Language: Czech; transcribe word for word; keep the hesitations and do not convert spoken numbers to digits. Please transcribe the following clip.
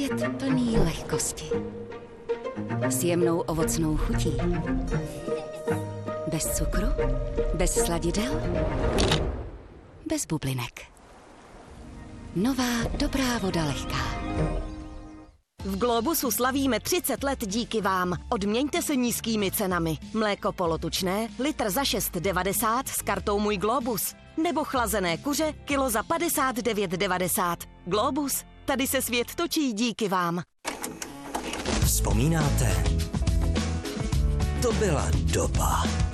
Svět plný lehkosti. S jemnou ovocnou chutí. Bez cukru, bez sladidel, bez bublinek. Nová dobrá voda lehká. V Globusu slavíme třicet let díky vám. Odměňte se nízkými cenami. Mléko polotučné, litr za šest devadesát s kartou Můj Globus. Nebo chlazené kuře, kilo za padesát devět devadesát. Globus, tady se svět točí díky vám. Vzpomínáte? To byla doba.